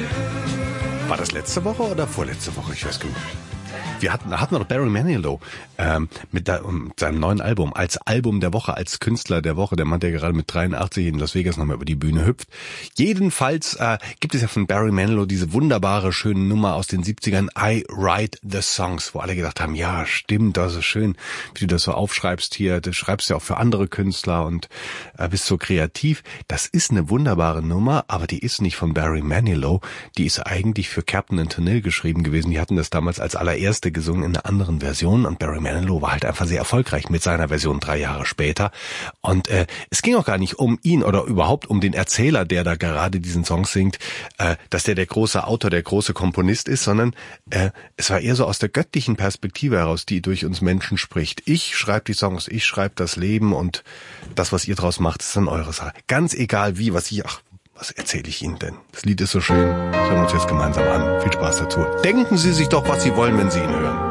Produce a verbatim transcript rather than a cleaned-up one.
War das letzte Woche oder vorletzte Woche? Ich weiß gar nicht. Wir hatten, hatten wir noch Barry Manilow ähm, mit, da, um, seinem neuen Album, als Album der Woche, als Künstler der Woche, der Mann, der gerade mit dreiundachtzig in Las Vegas nochmal über die Bühne hüpft. Jedenfalls äh, gibt es ja von Barry Manilow diese wunderbare, schöne Nummer aus den siebzigern, I Write the Songs, wo alle gedacht haben, ja, stimmt, das ist schön, wie du das so aufschreibst hier, du schreibst ja auch für andere Künstler und äh, bist so kreativ. Das ist eine wunderbare Nummer, aber die ist nicht von Barry Manilow, die ist eigentlich für Clapton und Tennille geschrieben gewesen. Die hatten das damals als allererste gesungen in einer anderen Version und Barry Manilow war halt einfach sehr erfolgreich mit seiner Version drei Jahre später und äh, es ging auch gar nicht um ihn oder überhaupt um den Erzähler, der da gerade diesen Song singt, äh, dass der der große Autor, der große Komponist ist, sondern äh, es war eher so aus der göttlichen Perspektive heraus, die durch uns Menschen spricht. Ich schreibe die Songs, ich schreibe das Leben und das, was ihr draus macht, ist dann eure Sache. Ganz egal wie, was ich, ach, was erzähle ich Ihnen denn? Das Lied ist so schön. Hören wir uns jetzt gemeinsam an. Viel Spaß dazu. Denken Sie sich doch, was Sie wollen, wenn Sie ihn hören.